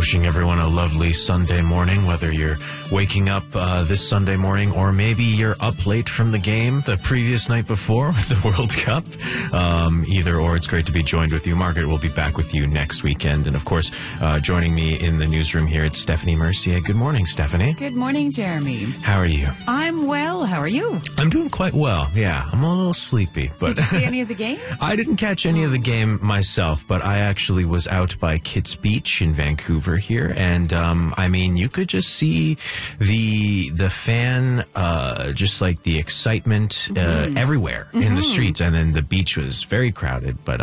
Wishing everyone a lovely Sunday morning, whether you're waking up this Sunday morning or maybe you're up late from the game the previous night before with the World Cup. Either or, it's great to be joined with you. Margaret will be back with you next weekend. And, of course, joining me in the newsroom here, it's Stephanie Mercier. Good morning, Stephanie. Good morning, Jeremy. How are you? I'm well. How are you? I'm doing quite well, yeah. I'm a little sleepy. But Did you see any of the game? I didn't catch any of the game myself, but I actually was out by Kitts Beach in Vancouver here, and I mean, you could just see the fan, just like the excitement everywhere in the streets, and then the beach was very crowded. But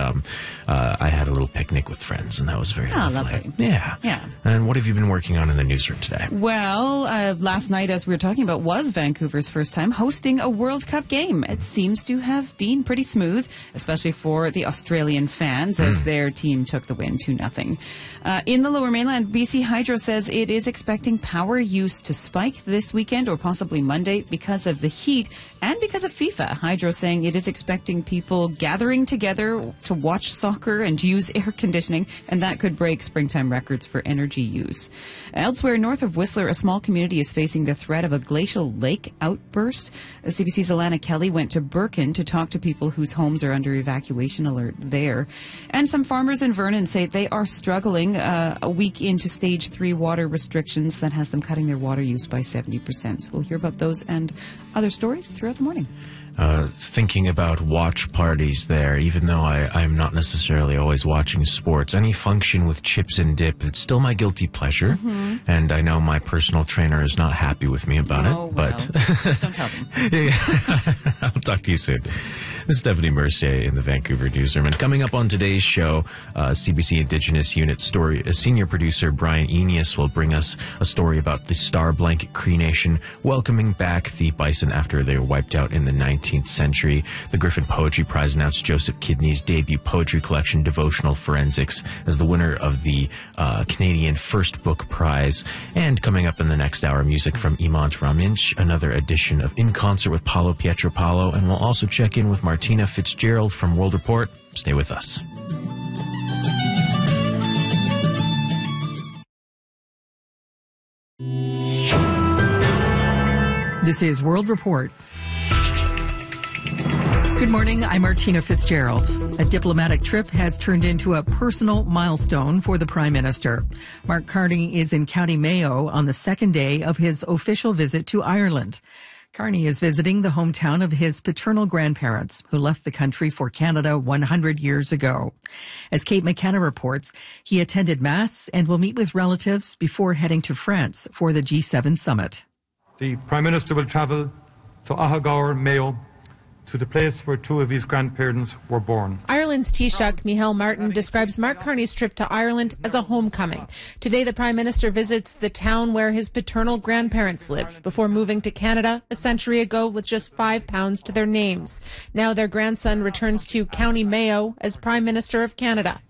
I had a little picnic with friends, and that was very lovely. Yeah. And what have you been working on in the newsroom today? Well, last night, as we were talking about, was Vancouver's first time hosting a World Cup game. It seems to have been pretty smooth, especially for the Australian fans, as their team took the win 2-0. In the Lower Mainland, BC Hydro says it is expecting power use to spike this weekend or possibly Monday because of the heat and because of FIFA. Hydro saying it is expecting people gathering together to watch soccer and use air conditioning, and that could break springtime records for energy use. Elsewhere, north of Whistler, a small community is facing the threat of a glacial lake outburst. CBC's Alana Kelly went to Birkin to talk to people whose homes are under evacuation alert there. And some farmers in Vernon say they are struggling a week into stage 3 water restrictions that has them cutting their water use by 70%. So we'll hear about those and other stories throughout the morning. Thinking about watch parties there, even though I'm not necessarily always watching sports, any function with chips and dip, it's still my guilty pleasure. And I know my personal trainer is not happy with me about it, but just don't tell them. I'll talk to you soon. This is Stephanie Mercier in the Vancouver newsroom. And coming up on today's show, CBC Indigenous Unit story, senior producer Brian Enius will bring us a story about the Star Blanket Cree Nation welcoming back the bison after they were wiped out in the 19th century. The Griffin Poetry Prize announced Joseph Kidney's debut poetry collection, Devotional Forensics, as the winner of the Canadian First Book Prize. And coming up in the next hour, music from Imant Raminch, another edition of In Concert with Paulo Pietropalo, and we'll also check in with Martina Fitzgerald from World Report. Stay with us. This is World Report. Good morning, I'm Martina Fitzgerald. A diplomatic trip has turned into a personal milestone for the Prime Minister. Mark Carney is in County Mayo on the second day of his official visit to Ireland. Carney is visiting the hometown of his paternal grandparents, who left the country for Canada 100 years ago. As Kate McKenna reports, he attended Mass and will meet with relatives before heading to France for the G7 summit. The Prime Minister will travel to Ahagour, Mayo, to the place where two of his grandparents were born. Ireland's Taoiseach, Micheál Martin, describes Mark Carney's trip to Ireland as a homecoming. Today, the Prime Minister visits the town where his paternal grandparents lived before moving to Canada a century ago with just £5 to their names. Now their grandson returns to County Mayo as Prime Minister of Canada.